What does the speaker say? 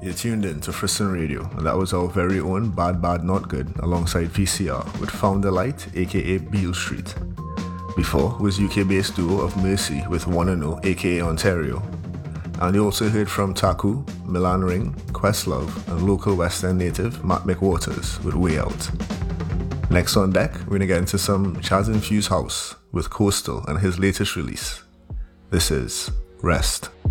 You're tuned in to Frisson Radio, and that was our very own Bad Bad Not Good alongside PCR with Founder Light, aka Beale Street. Before was UK-based duo of Mercy with Wanna Know, aka Ontario. And you also heard from Taku, Milan Ring, Questlove, and local West End native Matt McWaters with Way Out. Next on deck, we're gonna get into some jazz-infused house with Coastal and his latest release. This is Rest.